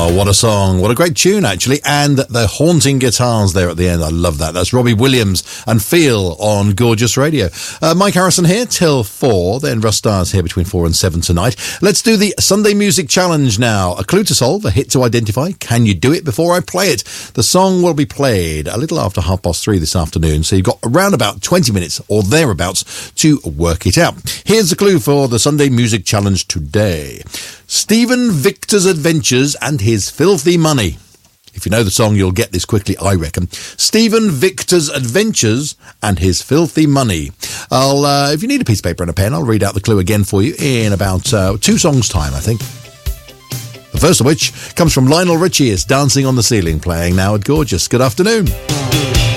Oh, what a song. What a great tune, actually. And the haunting guitars there at the end. I love that. That's Robbie Williams and Feel on Gorgeous Radio. Mike Harrison here till 4. Then Russ Stars here between 4 and 7 tonight. Let's do the Sunday Music Challenge now. A clue to solve, a hit to identify. Can you do it before I play it? The song will be played a little after 3:30 this afternoon. So you've got around about 20 minutes or thereabouts to work it out. Here's the clue for the Sunday Music Challenge today. Stephen Victor's Adventures and His Filthy Money. If you know the song, you'll get this quickly, I reckon. Stephen Victor's Adventures and His Filthy Money. If you need a piece of paper and a pen, I'll read out the clue again for you in about 2 songs' time, I think. The first of which comes from Lionel Richie. It's Dancing on the Ceiling, playing now at Gorgeous. Good afternoon.